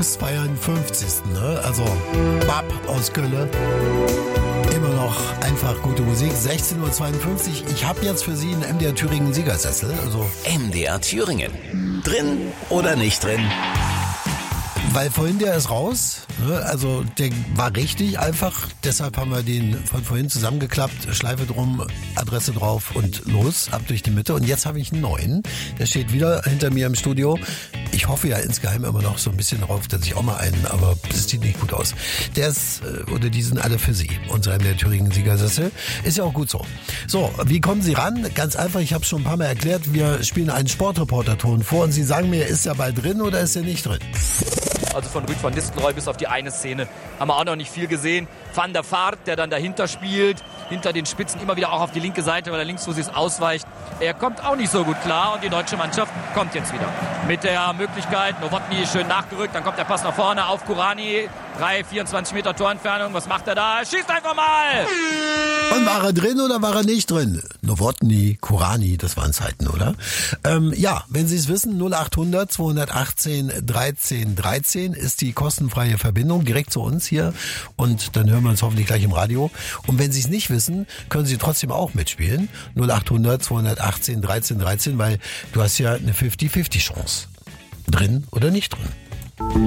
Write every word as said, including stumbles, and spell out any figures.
Jungsfeiern fünfzigsten Ne? Also Bab aus Kölle. Immer noch einfach gute Musik. sechzehn Uhr zweiundfünfzig Ich habe jetzt für Sie einen M D R Thüringen Siegersessel. Also M D R Thüringen. Drin oder nicht drin? Weil vorhin der ist raus, ne? Also der war richtig einfach, deshalb haben wir den von vorhin zusammengeklappt, Schleife drum, Adresse drauf und los, ab durch die Mitte. Und jetzt habe ich einen neuen, der steht wieder hinter mir im Studio. Ich hoffe ja insgeheim immer noch so ein bisschen drauf, dass ich auch mal einen, aber das sieht nicht gut aus. Der ist, oder die sind alle für Sie, unsere M D R Thüringen Siegersessel. Ist ja auch gut so. So, wie kommen Sie ran? Ganz einfach, ich habe es schon ein paar Mal erklärt, wir spielen einen Sportreporter-Ton vor und Sie sagen mir, ist der Ball drin oder ist er nicht drin? Also von Ruud van Nistelrooy bis auf die eine Szene haben wir auch noch nicht viel gesehen. Van der Vaart, der dann dahinter spielt, hinter den Spitzen immer wieder auch auf die linke Seite, weil er links Fuß ausweicht. Er kommt auch nicht so gut klar und die deutsche Mannschaft kommt jetzt wieder. Mit der Möglichkeit, Nowotny schön nachgerückt, dann kommt der Pass nach vorne auf Kurani. drei, vierundzwanzig Meter Torentfernung, was macht er da? Er schießt einfach mal! Und war er drin oder war er nicht drin? Nowotny, Kurani, das waren Zeiten, oder? Ähm, ja, wenn Sie es wissen, null acht hundert zweihundertachtzehn dreizehn dreizehn ist die kostenfreie Verbindung direkt zu uns hier und dann hören wir uns hoffentlich gleich im Radio. Und wenn Sie es nicht wissen, können Sie trotzdem auch mitspielen. null acht hundert zweihundertachtzehn dreizehn dreizehn, weil du hast ja eine fünfzig fünfzig Chance. Drin oder nicht drin?